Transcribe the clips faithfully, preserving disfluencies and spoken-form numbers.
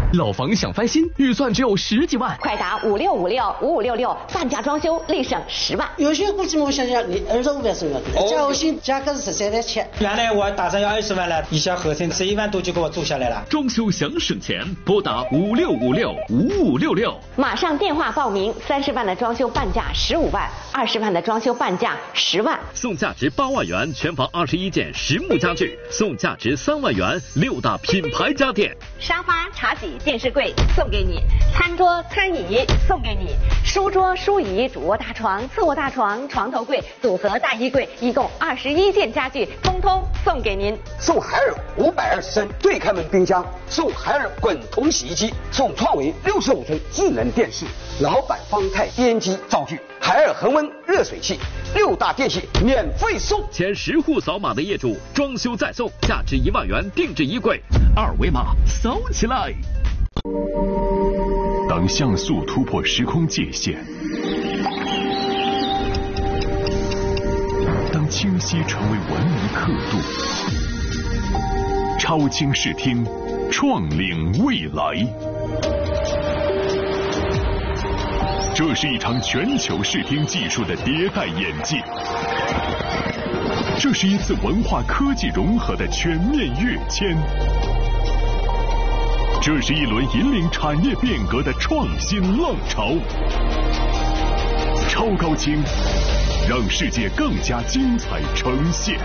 老房想翻新，预算只有十几万， 快打五六五六五五六六，半价装修立省十万。 有些估计我想想，你二十五万收了，加我新价格是十三万七。 原来我打算要二十万了，一下合成十一万多就给我做下来了。 装修想省钱，拨打五六五六五五六六， 马上电话报名，三十万的装修半价十五万，二十万的装修半价十万， 送价值八万元全房二十一件实木家具，送价值三万元六大品牌家电， 沙发、茶几、电视柜送给你，餐桌、餐椅送给你，书桌、书椅、主卧大床、次卧大床、床头柜、组合大衣柜，一共二十一件家具，通通送给您。 送海尔五百二十升对开门冰箱，送海尔滚筒洗衣机，送创维六十五寸智能电视，老板方太编机灶具，海尔恒温热水器，六大电器免费送。 前十户扫码的业主装修再送，价值一万元定制衣柜，二维码扫起来。 当像素突破时空界限，当清晰成为文明刻度，超清视听创领未来。这是一场全球视听技术的迭代演进，这是一次文化科技融合的全面跃迁，这是一轮引领产业变革的创新浪潮。超高清，让世界更加精彩呈现，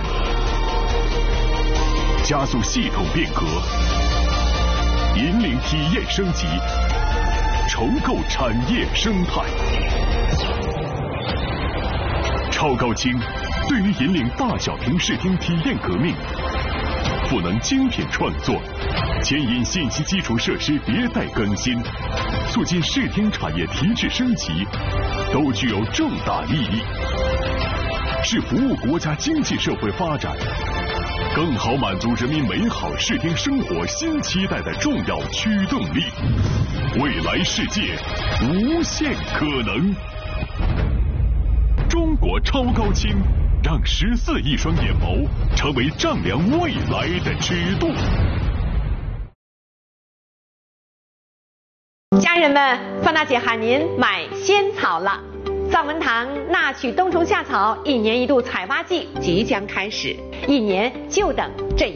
加速系统变革，引领体验升级，重构产业生态。超高清对于引领大小屏视听体验革命，赋能精品创作，牵引信息基础设施迭代更新，促进视听产业提质升级，都具有重大意义，是服务国家经济社会发展，更好满足人民美好视听生活新期待的重要驱动力。未来世界无限可能。中国超高清，让十四亿双眼眸成为丈量未来的尺度。 家人们，范大姐喊您买仙草了。藏文堂纳曲冬虫夏草一年一度采挖季即将开始，一年就等这